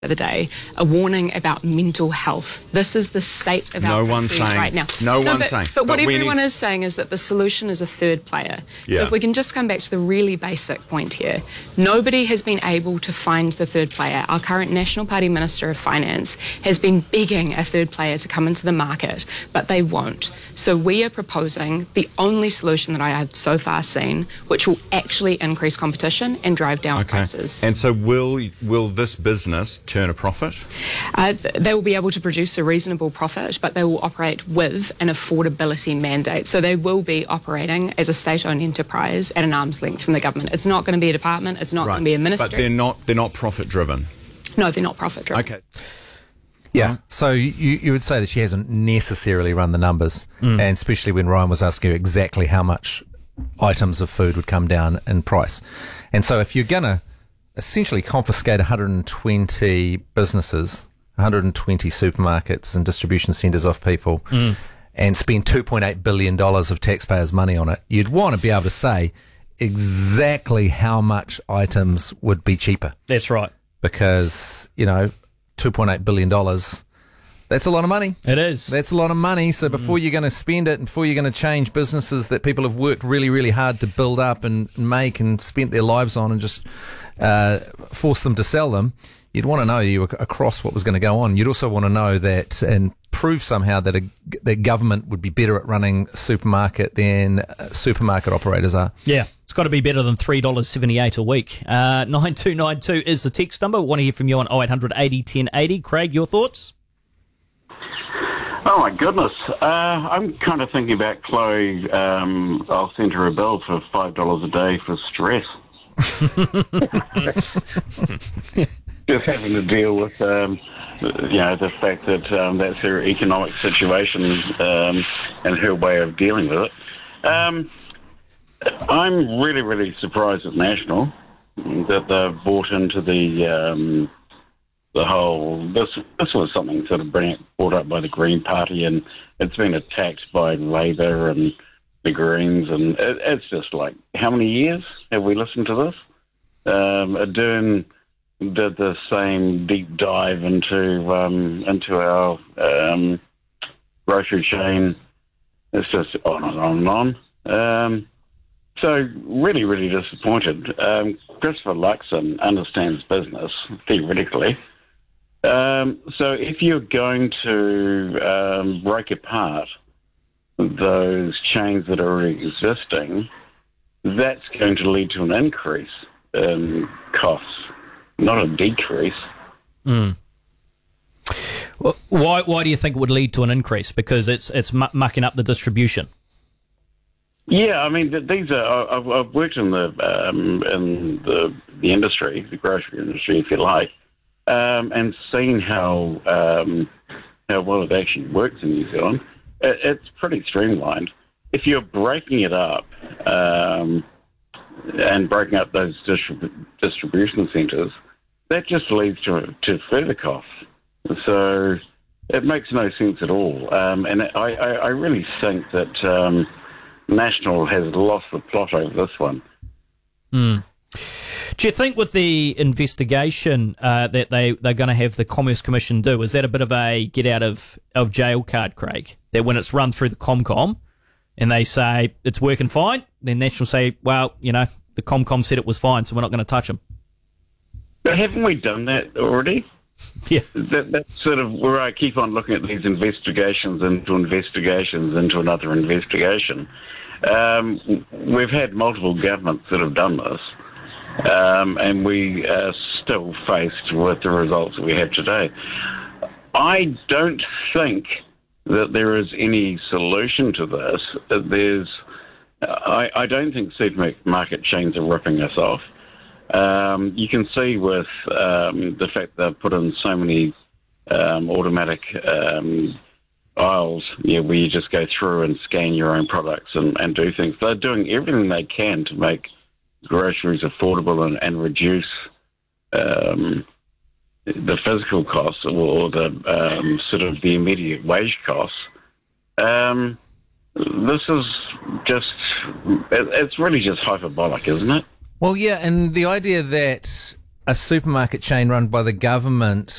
the day, a warning about mental health. This is the state of our country right now. But what everyone is saying is that the solution is a third player. Yeah. So if we can just come back to the really basic point here, nobody has been able to find the third player. Our current National Party Minister of Finance has been begging a third player to come into the market, but they won't. So we are proposing the only solution that I have so far seen, which will actually increase competition and drive down prices. And so will this business turn a profit? They will be able to produce a reasonable profit, but they will operate with an affordability mandate. So they will be operating as a state-owned enterprise at an arm's length from the government. It's not going to be a department. It's not going to be a ministry. But they're not profit-driven. No, they're not profit-driven. Okay. Yeah, so you would say that she hasn't necessarily run the numbers, and especially when Ryan was asking you exactly how much items of food would come down in price. And so if you're going to essentially confiscate 120 businesses, 120 supermarkets and distribution centres off people and spend $2.8 billion of taxpayers' money on it, you'd want to be able to say exactly how much items would be cheaper. That's right. Because, $2.8 billion, that's a lot of money. It is. That's a lot of money. So before you're going to spend it, before you're going to change businesses that people have worked really, really hard to build up and make and spent their lives on and just force them to sell them, you'd want to know you were across what was going to go on. You'd also want to know that and prove somehow that the government would be better at running a supermarket than supermarket operators are. Yeah. It's got to be better than $3.78 a week. 9292 is the text number. We want to hear from you on 0800 80 1080. Craig, your thoughts? Oh, my goodness. I'm kind of thinking about Chloe. I'll send her a bill for $5 a day for stress. Just having to deal with, the fact that that's her economic situation and her way of dealing with it. I'm really, really surprised at National that they've bought into the whole. This was something sort of brought up by the Green Party, and it's been attacked by Labour and the Greens, and it's just like, how many years have we listened to this? Ardern did the same deep dive into our grocery chain. It's just on and on and on. So really, really disappointed. Christopher Luxon understands business, theoretically. So if you're going to break apart those chains that are already existing, that's going to lead to an increase in costs, not a decrease. Well, why do you think it would lead to an increase? Because it's mucking up the distribution. Yeah, I mean, these are. I've worked in the industry, the grocery industry, if you like, and seen how well it actually works in New Zealand. It's pretty streamlined. If you're breaking it up and breaking up those distribution centres, that just leads to further costs. So it makes no sense at all. And I really think that National has lost the plot over this one. Do you think with the investigation that they're going to have the Commerce Commission do, is that a bit of a get out of jail card, Craig? That when it's run through the Comcom and they say it's working fine, then National say, well, the Comcom said it was fine, so we're not going to touch them. But haven't we done that already? Yeah. That's sort of where I keep on looking at these investigations into another investigation. We've had multiple governments that have done this, and we are still faced with the results that we have today. I don't think that there is any solution to this. I don't think supermarket chains are ripping us off. You can see with the fact they've put in so many automatic aisles, where you just go through and scan your own products and do things. They're doing everything they can to make groceries affordable and reduce the physical costs or the sort of the immediate wage costs. This is it's really just hyperbolic, isn't it? Well, yeah, and the idea that a supermarket chain run by the government